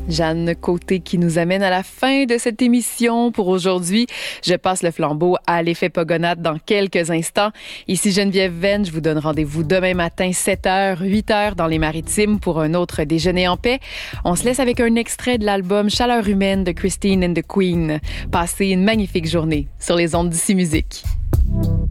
Jeanne Côté qui nous amène à la fin de cette émission pour aujourd'hui. Je passe le flambeau à l'effet Pogonade dans quelques instants. Ici Geneviève Venn, je vous donne rendez-vous demain matin 7h, 8h dans les Maritimes pour un autre déjeuner en paix. On se laisse avec un extrait de l'album Chaleur humaine de Christine and the Queen. Passez une magnifique journée sur les ondes d'Ici Musique.